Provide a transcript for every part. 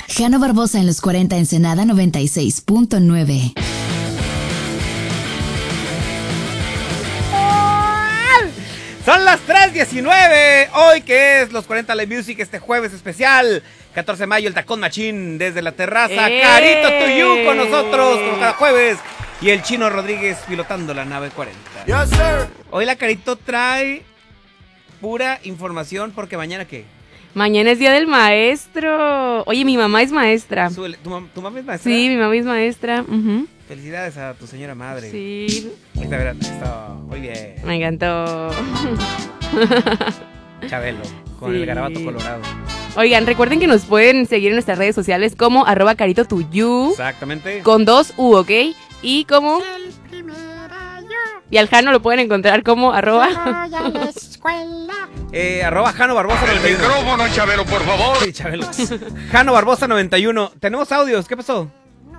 Jano Barbosa en los 40 Ensenada 96.9. Son las 3:19, hoy que es los 40 Live Music, este jueves especial, 14 de mayo, el Tacón Machín desde la terraza, Carito To You con nosotros, como cada jueves, y el Chino Rodríguez pilotando la nave 40. Yes, sir. Hoy la Carito trae pura información porque mañana ¿qué? Mañana es Día del Maestro. Oye, mi mamá es maestra. ¿Tu mamá es maestra? Sí, mi mamá es maestra. Felicidades a tu señora madre. Sí. Está muy bien. Me encantó. Chabelo, con Sí. el garabato colorado. Oigan, recuerden que nos pueden seguir en nuestras redes sociales como @CaritoToYou. Exactamente. Con 2 U, ¿ok? Y como... Y al Jano lo pueden encontrar como @Jano Barbosa 91. El micrófono, Chabelo, por favor. Sí, Chabelo. Jano Barbosa 91. Tenemos audios, ¿qué pasó?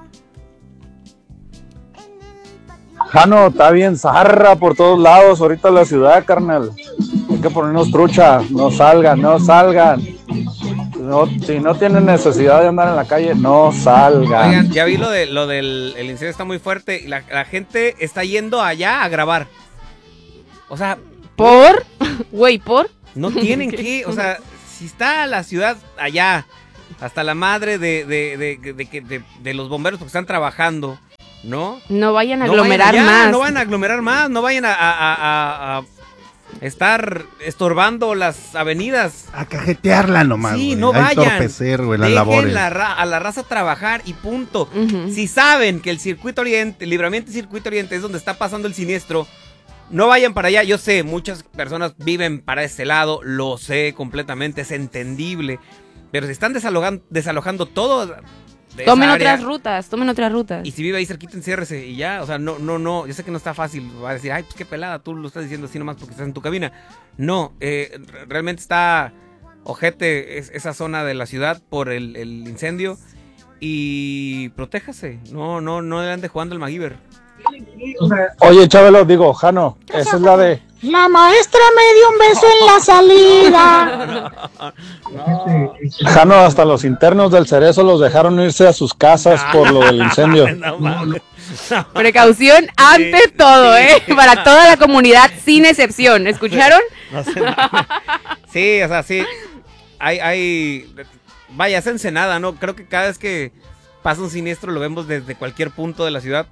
Jano, está bien zarra por todos lados ahorita en la ciudad, carnal. Hay que ponernos trucha, no salgan. No, si no tienen necesidad de andar en la calle, no salgan. Oigan, ya vi lo del el incendio está muy fuerte y la gente está yendo allá a grabar. O sea, ¿por? Güey, ¿por? no tienen que, o sea, si está la ciudad allá, hasta la madre de los bomberos porque están trabajando, ¿no? No vayan a No aglomerar vayan allá, más. No vayan a aglomerar más, no vayan a estar estorbando las avenidas. A cajetearla nomás, Sí, güey. no A vayan. entorpecer, güey, las Dejen labores. a la raza trabajar y punto. Ujú. Si saben que el Circuito Oriente, el Libramiento y Circuito Oriente es donde está pasando el siniestro, no vayan para allá. Yo sé, muchas personas viven para ese lado, lo sé completamente, es entendible. Pero si están desalojando todo de Tomen esa área, tomen otras rutas. y si vive ahí cerquita, enciérrese y ya. O sea, no, yo sé que no está fácil. Va a decir, ay, pues qué pelada, tú lo estás diciendo así nomás porque estás en tu cabina. No, realmente está ojete esa zona de la ciudad por el incendio. Y protéjase, no le ande jugando el MacGyver. Oye, Chabelo, digo, Jano, esa es la de... La maestra me dio un beso en la salida. Jano, hasta los internos del Cerezo los dejaron irse a sus casas por lo del incendio. No mames. Precaución ante todo, para toda la comunidad, sin excepción. ¿Escucharon? No sé. Sí, o sea, sí. Vaya, es Ensenada, ¿no? Creo que cada vez que pasa un siniestro lo vemos desde cualquier punto de la ciudad.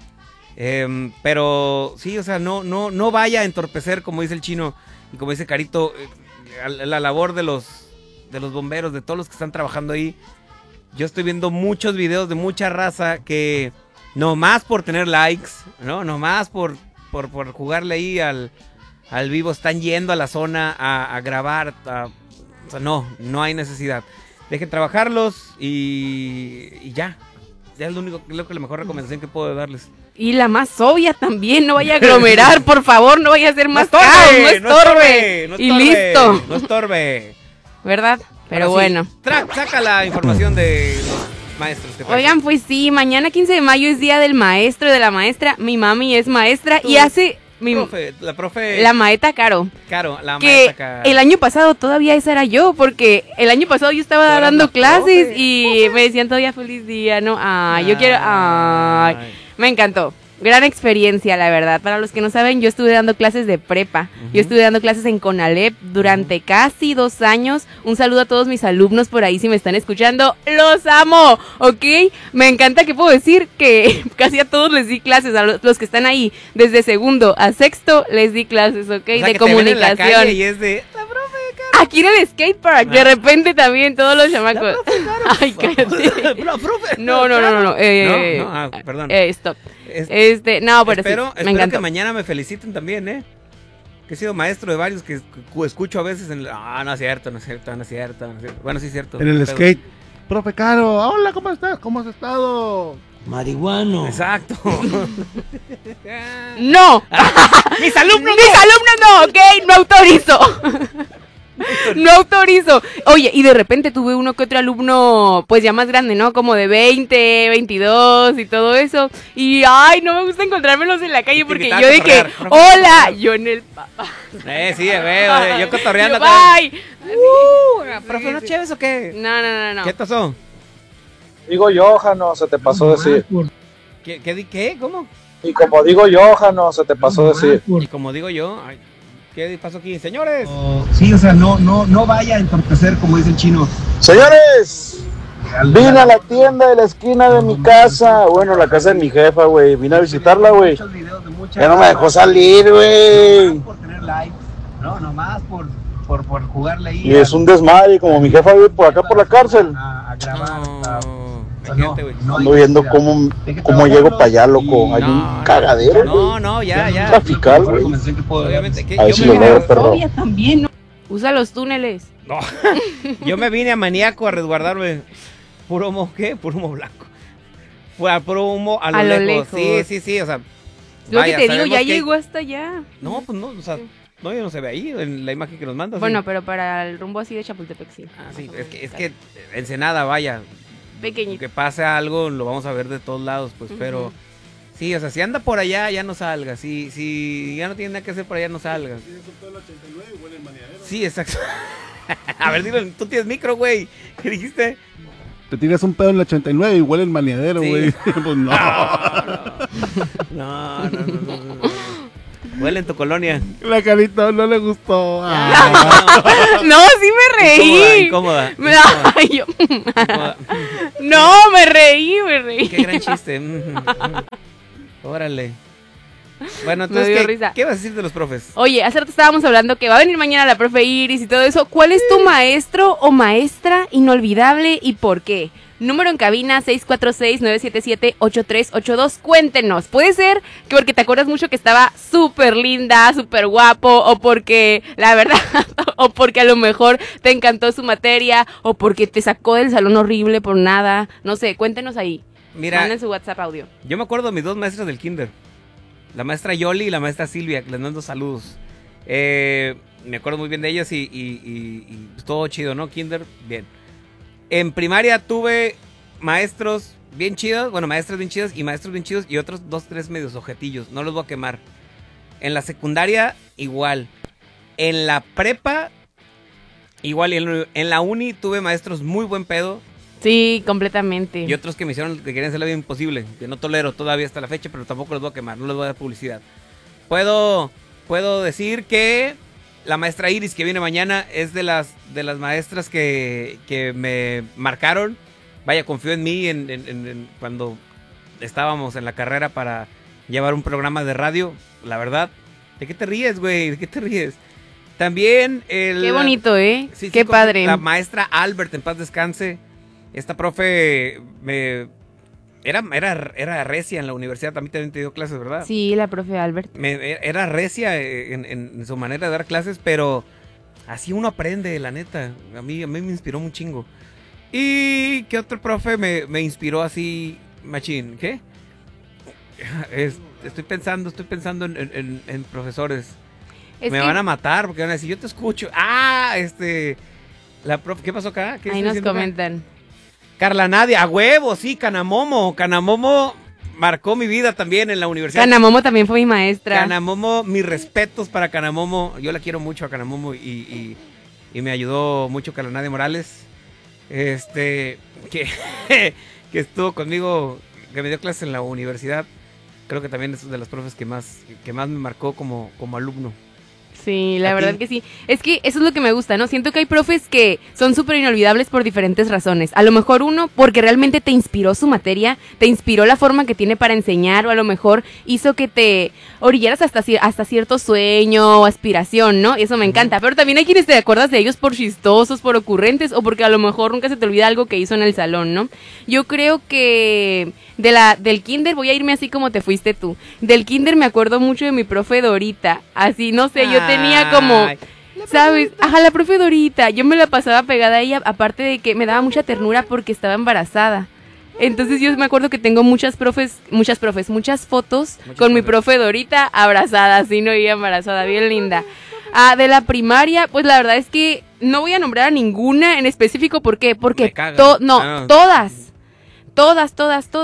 Pero sí, o sea, no vaya a entorpecer, como dice el Chino y como dice Carito, la labor de los bomberos, de todos los que están trabajando ahí. Yo estoy viendo muchos videos de mucha raza que nomás por tener likes, ¿no? Nomás por jugarle ahí al vivo, están yendo a la zona a grabar. O sea, no hay necesidad. Dejen trabajarlos y ya. Ya es lo que la mejor recomendación que puedo darles. Y la más obvia también, no vaya a aglomerar, por favor, no vaya a hacer más caos, no estorbe. Y listo. No estorbe. ¿Verdad? Pero Ahora sí, bueno. Saca la información de los maestros que traes. Oigan, pues sí, mañana 15 de mayo es Día del Maestro y de la Maestra. Mi mami es maestra y hace... La profe... La maeta Caro. La Que maestra Caro. el año pasado todavía esa era yo, porque el año pasado yo estaba Tú eras dando la clases profe. y me decían todavía feliz día, ¿no? Yo quiero... Me encantó. Gran experiencia, la verdad. Para los que no saben, yo estuve dando clases de prepa. Yo estuve dando clases en CONALEP durante casi 2 años. Un saludo a todos mis alumnos por ahí si me están escuchando. ¡Los amo! ¿Ok? Me encanta que puedo decir que casi a todos les di clases. A los que están ahí, desde segundo a sexto, les di clases, ¿ok? O sea, de que te ven en la comunicación. calle y es de... La profe Caro. Aquí en el skatepark, de repente también todos los chamacos. La profe Caro. Ay, cállate. La profe. No. Perdón. Stop. No, pero espero sí, me encantó. que mañana me feliciten también, que he sido maestro de varios que escucho a veces en no es cierto. Bueno, sí es cierto. En el skate. Profe Caro, hola, ¿cómo estás? ¿Cómo has estado? Marihuano. Exacto. ¡No! ¡Mis alumnos no! ¿Ok? No autorizo. No autorizo. Oye, y de repente tuve uno que otro alumno, pues ya más grande, ¿no? Como de 20, 22 y todo eso. Y, ay, no me gusta encontrármelos en la calle porque yo dije, hola, yo en el papá. Sí, veo, yo cotorreando. Bye. ¿Profe, no chéves o qué? No. ¿Qué pasó? Digo yo, Jano, se te pasó decir. ¿Qué? ¿Cómo? Y como digo yo, Jano, se te pasó decir. Y como digo yo, ay, ¿qué pasó aquí? Señores. Sí, o sea, no vaya a entorpecer, como dice el chino. Señores, vine a la tienda de la esquina de mi casa. Bueno, la casa de mi jefa, güey. Vine a visitarla, güey. Ya no me dejó salir, güey. Por tener likes, no, nomás por jugarle ahí. Y es un desmadre, como mi jefa vive por acá por la cárcel. A grabar. Imagínate, güey. Ando viendo cómo llego para allá, loco. Hay un cagadero. No, ya. Trafical, güey. Obviamente que A ver yo si me lo vine, logro, perro. También, ¿no? Usa los túneles. no, yo me vine a maníaco a resguardarme. Puro humo, ¿qué? Puro humo blanco. Puro humo a lo lejos. Sí, o sea. Lo vaya, que te digo, sabemos ya que- llegó hasta allá. No, pues no, o sea, no, ya no se ve ahí en la imagen que nos mandas. Bueno, sí. pero para el rumbo así de Chapultepec, sí. Ah, sí, es que Ensenada, vaya. Pequeñito. Que pase algo, lo vamos a ver de todos lados, pues, pero. Sí, o sea, si anda por allá, ya no salga. Si ya no tiene nada que hacer por allá, no salga. Sí, exacto. A ver, dilo, tú tienes micro, güey. ¿Qué dijiste? Te tiras un pedo en la 89 y huele el maniadero, Sí. güey. Pues no. No. Huele en tu colonia. La carita no le gustó. No, sí me reí. Incómoda. Ay, yo- No, me reí. Qué gran chiste. Órale. Bueno, Me dio entonces, risa. ¿qué vas a decir de los profes? Oye, hace rato estábamos hablando que va a venir mañana la profe Iris y todo eso. ¿Cuál es tu maestro o maestra inolvidable y por qué? Número en cabina 646-977-8382. Cuéntenos. Puede ser que porque te acuerdas mucho que estaba súper linda, súper guapo, o porque, la verdad, o porque a lo mejor te encantó su materia, o porque te sacó del salón horrible por nada. No sé, cuéntenos ahí. Mira, Manden su WhatsApp audio. yo me acuerdo de mis dos maestras del kinder. La maestra Yoli y la maestra Silvia, que les mando saludos. Me acuerdo muy bien de ellas y todo chido, ¿no? Kinder, bien. En primaria tuve maestros bien chidos, bueno, maestras bien chidas y maestros bien chidos y otros 2, 3 medios ojetillos, no los voy a quemar. En la secundaria, igual. En la prepa, igual. Y en la uni tuve maestros muy buen pedo. Sí, completamente. Y otros que me hicieron que querían hacer la vida imposible, que no tolero todavía hasta la fecha, pero tampoco los voy a quemar, no les voy a dar publicidad. Puedo decir que la maestra Iris que viene mañana es de las maestras que me marcaron. Vaya, confió en mí cuando estábamos en la carrera para llevar un programa de radio, la verdad. ¿De qué te ríes, güey? ¿De qué te ríes? También Qué bonito, ¿eh? Sí, Qué padre. La maestra Albert, en paz descanse. Esta profe era recia en la universidad, también te dio clases, ¿verdad? Sí, la profe Albert. Era recia en su manera de dar clases, pero así uno aprende, la neta. A mí me inspiró un chingo. ¿Y qué otro profe me inspiró así, machín? ¿Qué? Estoy pensando en profesores. Me van a matar porque van a decir, yo te escucho. La profe, ¿qué pasó acá? ¿Qué Ahí estoy nos diciendo acá? comentan. Carla Nadia, a huevo, sí, Canamomo. Canamomo marcó mi vida también en la universidad. Canamomo también fue mi maestra. Canamomo, mis respetos para Canamomo. Yo la quiero mucho a Canamomo y me ayudó mucho Carla Nadia Morales. Que estuvo conmigo, que me dio clases en la universidad. Creo que también es de los profes que más me marcó como alumno. Sí, la ¿A verdad ti? que sí. Es que eso es lo que me gusta, ¿no? Siento que hay profes que son súper inolvidables por diferentes razones. A lo mejor uno, porque realmente te inspiró su materia, te inspiró la forma que tiene para enseñar, o a lo mejor hizo que te orillaras hasta cierto sueño o aspiración, ¿no? Y eso me encanta. Pero también hay quienes te acuerdas de ellos por chistosos, por ocurrentes, o porque a lo mejor nunca se te olvida algo que hizo en el salón, ¿no? Yo creo que del kinder, voy a irme así como te fuiste tú. Del kinder me acuerdo mucho de mi profe Dorita. Así, no sé, yo tenía como... ¿Sabes? Ajá, la profe Dorita. Yo me la pasaba pegada a ella, aparte de que me daba mucha ternura porque estaba embarazada. Entonces yo me acuerdo que tengo muchas fotos con mi profe Dorita abrazada, así, no, ella embarazada, bien linda. De la primaria, pues la verdad es que no voy a nombrar a ninguna en específico. ¿Por qué? Porque todas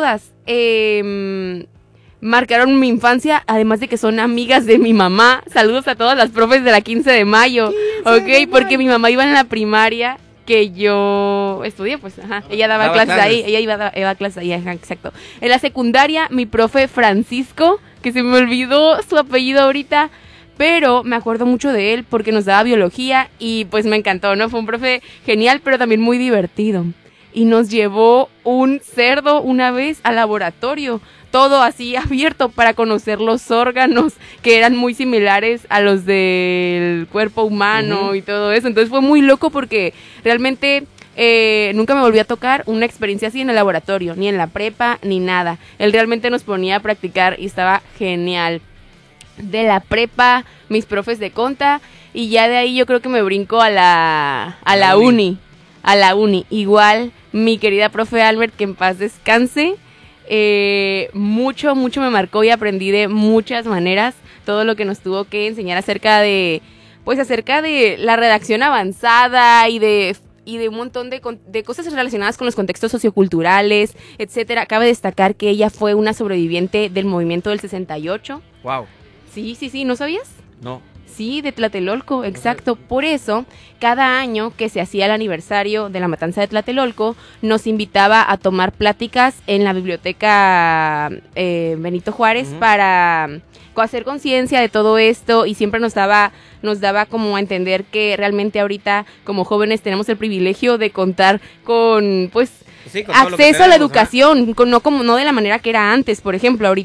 marcaron mi infancia, además de que son amigas de mi mamá. Saludos a todas las profes de la 15 de mayo, ¿ok? Porque mi mamá iba en la primaria que yo estudié, pues, ajá. Ella daba clases ahí, ella iba a clases ahí, ajá, exacto. En la secundaria, mi profe Francisco, que se me olvidó su apellido ahorita, pero me acuerdo mucho de él porque nos daba biología y pues me encantó, ¿no? Fue un profe genial, pero también muy divertido. Y nos llevó un cerdo una vez al laboratorio, todo así abierto para conocer los órganos que eran muy similares a los del cuerpo humano y todo eso. Entonces fue muy loco porque realmente nunca me volví a tocar una experiencia así en el laboratorio, ni en la prepa, ni nada. Él realmente nos ponía a practicar y estaba genial. De la prepa, mis profes de conta, y ya de ahí yo creo que me brinco a la uni. A la uni. Igual, mi querida profe Albert, que en paz descanse, mucho me marcó y aprendí de muchas maneras todo lo que nos tuvo que enseñar acerca de la redacción avanzada y de un montón de cosas relacionadas con los contextos socioculturales, etcétera. Cabe destacar que ella fue una sobreviviente del movimiento del 68. Wow. Sí, ¿no sabías? No. Sí, de Tlatelolco, exacto. Por eso, cada año que se hacía el aniversario de la matanza de Tlatelolco, nos invitaba a tomar pláticas en la biblioteca Benito Juárez para hacer conciencia de todo esto, y siempre nos daba como a entender que realmente ahorita como jóvenes tenemos el privilegio de contar con, pues, Sí, con acceso a la educación, no de la manera que era antes. Por ejemplo, ahorita